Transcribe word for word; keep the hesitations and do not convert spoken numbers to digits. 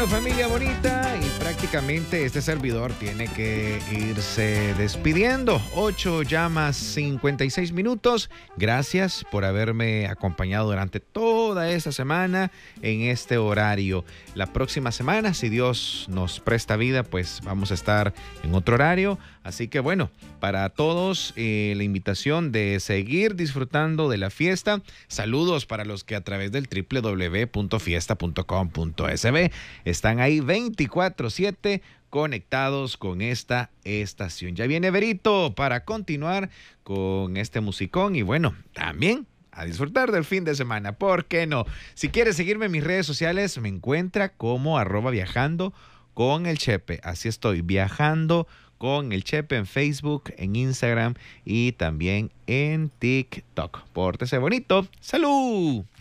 Bueno, familia bonita, y prácticamente este servidor tiene que irse despidiendo. ocho llamas cincuenta y seis minutos. Gracias por haberme acompañado durante toda esta semana en este horario. La próxima semana, si Dios nos presta vida, pues vamos a estar en otro horario. Así que bueno, para todos eh, la invitación de seguir disfrutando de la fiesta. Saludos para los que a través del doble u doble u doble u punto fiesta punto com punto es be están ahí veinticuatro siete conectados con esta estación. Ya viene Berito para continuar con este musicón y bueno, también a disfrutar del fin de semana. ¿Por qué no? Si quieres seguirme en mis redes sociales, me encuentra como arroba viajando con el Chepe. Así estoy, viajando con el Chepe en Facebook, en Instagram y también en TikTok. Pórtese bonito. ¡Salud!